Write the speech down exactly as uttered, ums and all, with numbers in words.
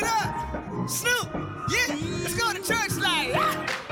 it up. Snoop, yeah, let's go to church like. Ah.